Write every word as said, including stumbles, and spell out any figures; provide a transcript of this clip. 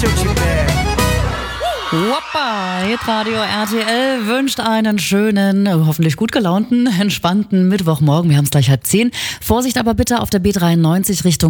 Woppa, Hitradio R T L wünscht einen schönen, hoffentlich gut gelaunten, entspannten Mittwochmorgen. Wir haben es gleich halb zehn. Vorsicht aber bitte auf der B dreiundneunzig Richtung